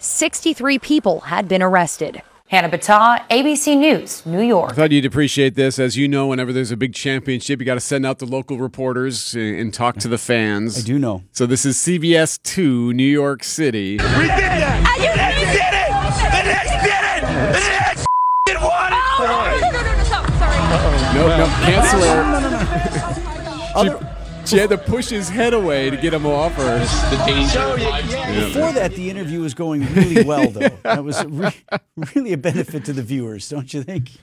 63 people had been arrested. Hannah Battah, ABC News, New York. I thought you'd appreciate this. As you know, whenever there's a big championship, you got to send out the local reporters and talk to the fans. I do know. So this is CBS 2, New York City. We did that! The Knicks did it! The Knicks did it! Won it! No, can't swear. She had to push his head away to get him off her. Before that, the interview was going really well, though. That was really a benefit to the viewers, don't you think?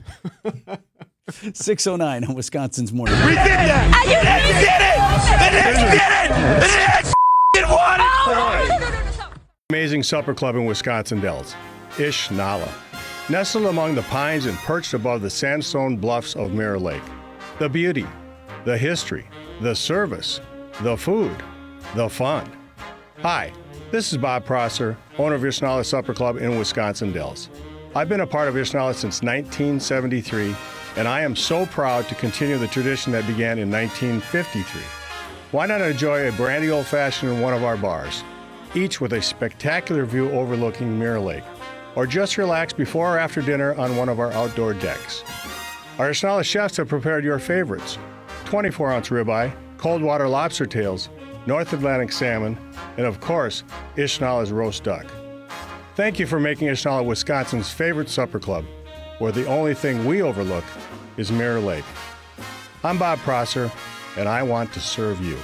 6:09 on Wisconsin's Morning. We did that! The Knicks did it! The Knicks did it! Won it! Amazing supper club in Wisconsin Dells, Ish Nala. Nestled among the pines and perched above the sandstone bluffs of Mirror Lake. The beauty, the history, the service, the food, the fun. Hi, this is Bob Prosser, owner of Ish Nala Supper Club in Wisconsin Dells. I've been a part of Ish Nala since 1973, and I am so proud to continue the tradition that began in 1953. Why not enjoy a brandy old-fashioned in one of our bars, each with a spectacular view overlooking Mirror Lake, or just relax before or after dinner on one of our outdoor decks. Our Ish Nala chefs have prepared your favorites: 24-ounce ribeye, cold water lobster tails, North Atlantic salmon, and of course, Ish Nala's roast duck. Thank you for making Ish Nala Wisconsin's favorite supper club, where the only thing we overlook is Mirror Lake. I'm Bob Prosser, and I want to serve you.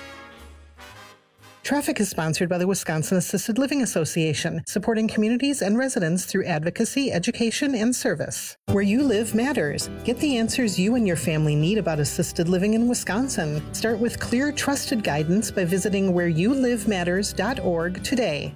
Traffic is sponsored by the Wisconsin Assisted Living Association, supporting communities and residents through advocacy, education, and service. Where you live matters. Get the answers you and your family need about assisted living in Wisconsin. Start with clear, trusted guidance by visiting whereyouLiveMatters.org today.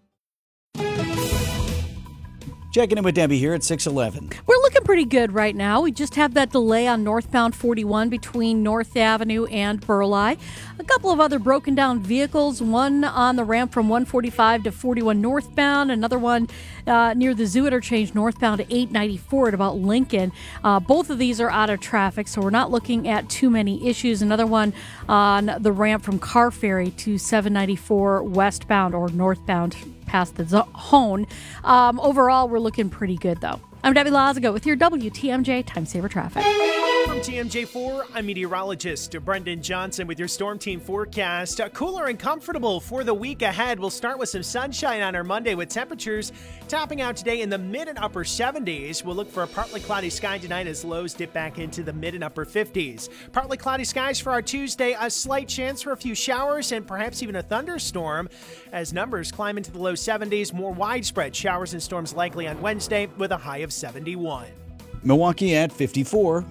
Checking in with Debbie here at 6:11. We're looking pretty good right now. We just have that delay on northbound 41 between North Avenue and Burleigh. A couple of other broken down vehicles, one on the ramp from 145 to 41 northbound, another one near the Zoo interchange northbound to 894 at about Lincoln. Both of these are out of traffic, so we're not looking at too many issues. Another one on the ramp from Car Ferry to 794 westbound or northbound past the Hone. Overall, we're looking pretty good, though. I'm Debbie Lazago with your WTMJ Time Saver Traffic. From TMJ4, I'm meteorologist Brendan Johnson with your Storm Team forecast. Cooler and comfortable for the week ahead. We'll start with some sunshine on our Monday with temperatures topping out today in the mid and upper 70s. We'll look for a partly cloudy sky tonight as lows dip back into the mid and upper 50s. Partly cloudy skies for our Tuesday, a slight chance for a few showers and perhaps even a thunderstorm as numbers climb into the low 70s. More widespread showers and storms likely on Wednesday with a high of 71. Milwaukee at 54.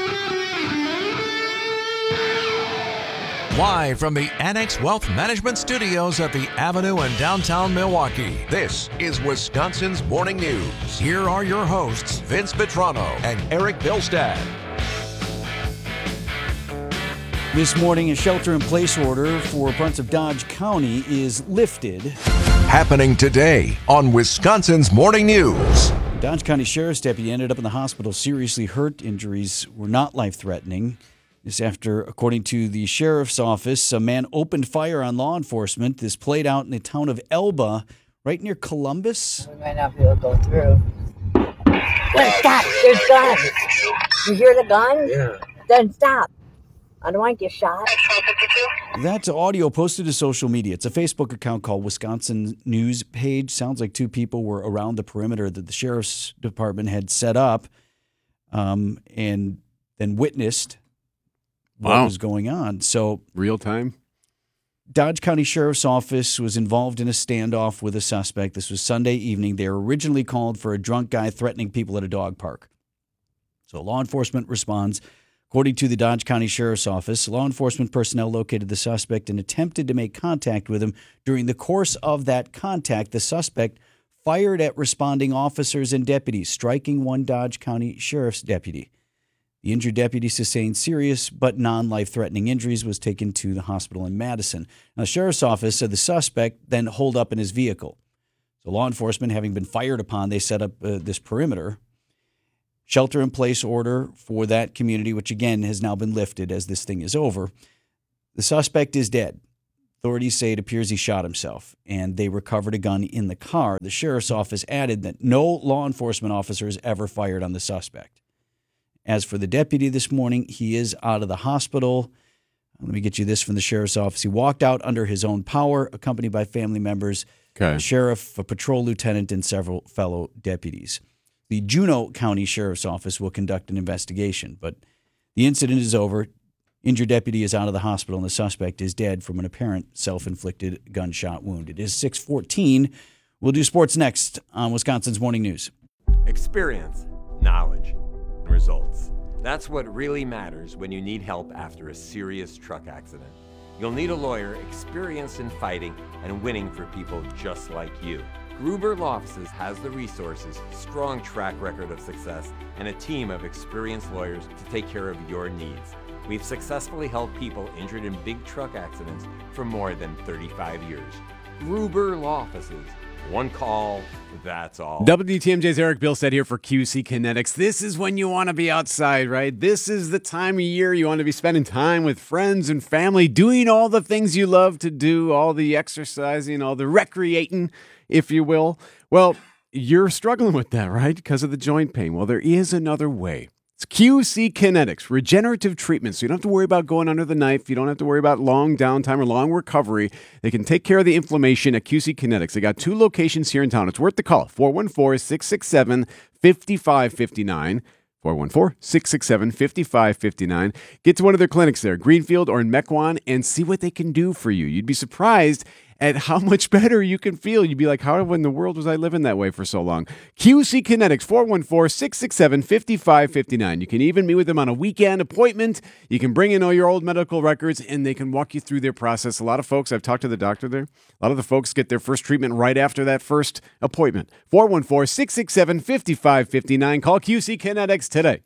Live from the Annex Wealth Management Studios at the Avenue in downtown Milwaukee, this is Wisconsin's Morning News. Here are your hosts, Vince Petrano and Eric Bilstad. This morning, a shelter-in-place order for parts of Dodge County is lifted. Happening today on Wisconsin's Morning News. Dodge County Sheriff's deputy ended up in the hospital seriously hurt. Injuries were not life-threatening. This after, according to the sheriff's office, a man opened fire on law enforcement. This played out in the town of Elba, right near Columbus. We might not be able to go through. Then stop. There's guns. You hear the gun? Yeah. Then stop. I don't want to get shot. That's audio posted to social media. It's a Facebook account called Wisconsin News Page. Sounds like two people were around the perimeter that the sheriff's department had set up and then witnessed what was going on. So real time? Dodge County Sheriff's Office was involved in a standoff with a suspect. This was Sunday evening. They were originally called for a drunk guy threatening people at a dog park. So law enforcement responds. According to the Dodge County Sheriff's Office, law enforcement personnel located the suspect and attempted to make contact with him. During the course of that contact, the suspect fired at responding officers and deputies, striking one Dodge County Sheriff's deputy. The injured deputy sustained serious but non-life-threatening injuries, was taken to the hospital in Madison. Now, the Sheriff's Office said the suspect then holed up in his vehicle. So law enforcement, having been fired upon, they set up this perimeter. Shelter-in-place order for that community, which again has now been lifted as this thing is over. The suspect is dead. Authorities say it appears he shot himself, and they recovered a gun in the car. The sheriff's office added that no law enforcement officers ever fired on the suspect. As for the deputy this morning, he is out of the hospital. Let me get you this from the sheriff's office. He walked out under his own power, accompanied by family members, the sheriff, a patrol lieutenant, and several fellow deputies. The Juneau County Sheriff's Office will conduct an investigation, but the incident is over. Injured deputy is out of the hospital, and the suspect is dead from an apparent self-inflicted gunshot wound. It is 6:14. We'll do sports next on Wisconsin's Morning News. Experience, knowledge, results. That's what really matters when you need help after a serious truck accident. You'll need a lawyer experienced in fighting and winning for people just like you. Gruber Law Offices has the resources, strong track record of success, and a team of experienced lawyers to take care of your needs. We've successfully helped people injured in big truck accidents for more than 35 years. Gruber Law Offices. One call, that's all. WTMJ's Eric Bilstead here for QC Kinetics. This is when you want to be outside, right? This is the time of year you want to be spending time with friends and family, doing all the things you love to do, all the exercising, all the recreating, if you will. Well, you're struggling with that, right? Because of the joint pain. Well, there is another way. It's QC Kinetics, regenerative treatment. So you don't have to worry about going under the knife. You don't have to worry about long downtime or long recovery. They can take care of the inflammation at QC Kinetics. They got 2 locations here in town. It's worth the call. 414-667-5559. 414-667-5559. Get to one of their clinics there, Greenfield or in Mequon, and see what they can do for you. You'd be surprised at how much better you can feel. You'd be like, how in the world was I living that way for so long? QC Kinetics, 414-667-5559. You can even meet with them on a weekend appointment. You can bring in all your old medical records, and they can walk you through their process. A lot of folks, I've talked to the doctor there, a lot of the folks get their first treatment right after that first appointment. 414-667-5559. Call QC Kinetics today.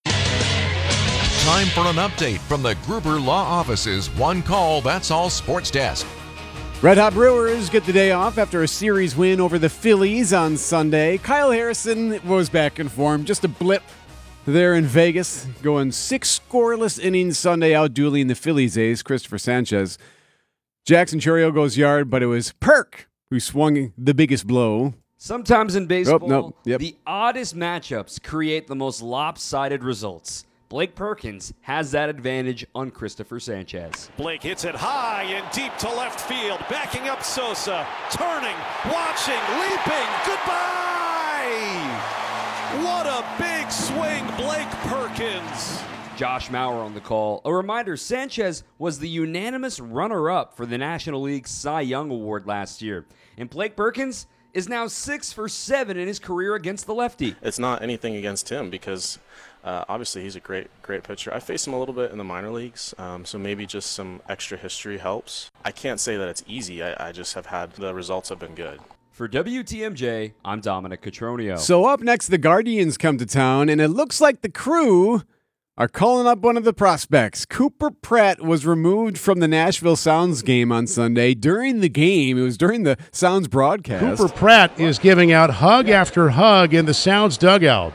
Time for an update from the Gruber Law Office's One Call, That's All Sports Desk. Red Hot Brewers get the day off after a series win over the Phillies on Sunday. Kyle Harrison was back in form, just a blip there in Vegas, going 6 scoreless innings Sunday, outdueling the Phillies ace, Christopher Sanchez. Jackson Chourio goes yard, but it was Perk who swung the biggest blow. Sometimes in baseball, the oddest matchups create the most lopsided results. Blake Perkins has that advantage on Christopher Sanchez. Blake hits it high and deep to left field, backing up Sosa, turning, watching, leaping, goodbye! What a big swing, Blake Perkins. Josh Mauer on the call. A reminder, Sanchez was the unanimous runner-up for the National League Cy Young Award last year. And Blake Perkins is now 6 for 7 in his career against the lefty. It's not anything against him because obviously he's a great pitcher. I faced him a little bit in the minor leagues, so maybe just some extra history helps. I can't say that it's easy. I just have had the results have been good. For WTMJ, I'm Dominic Cotroneo. So up next, the Guardians come to town, and it looks like the Crew are calling up one of the prospects. Cooper Pratt was removed from the Nashville Sounds game on Sunday. During the game, it was during the Sounds broadcast. Cooper Pratt is giving out hug after hug in the Sounds dugout.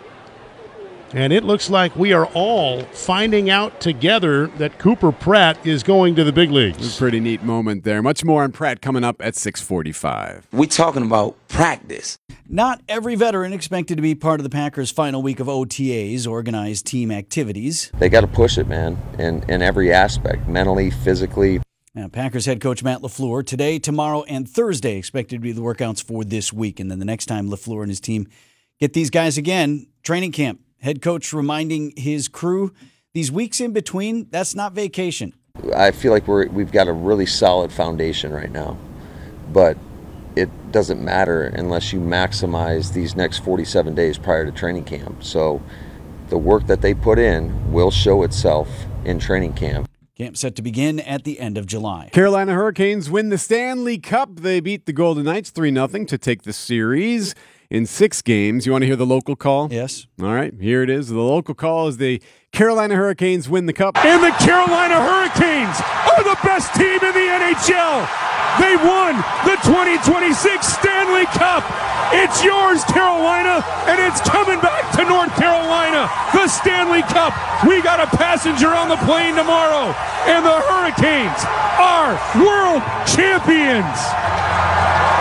And it looks like we are all finding out together that Cooper Pratt is going to the big leagues. It was a pretty neat moment there. Much more on Pratt coming up at 6:45. We're talking about practice. Not every veteran expected to be part of the Packers' final week of OTAs, organized team activities. They got to push it, man, in every aspect, mentally, physically. Packers head coach Matt LaFleur, today, tomorrow, and Thursday expected to be the workouts for this week. And then the next time LaFleur and his team get these guys again, training camp. Head coach reminding his crew, these weeks in between, that's not vacation. I feel like we've got a really solid foundation right now, but it doesn't matter unless you maximize these next 47 days prior to training camp. So the work that they put in will show itself in training camp. Camp set to begin at the end of July. Carolina Hurricanes win the Stanley Cup. They beat the Golden Knights 3-0 to take the series in 6 games. You want to hear the local call? Yes. All right, here it is. The local call is the Carolina Hurricanes win the Cup. And the Carolina Hurricanes are the best team in the NHL. They won the 2026 Stanley Cup. It's yours, Carolina, and it's coming back to North Carolina. The Stanley Cup. We got a passenger on the plane tomorrow, and the Hurricanes are world champions.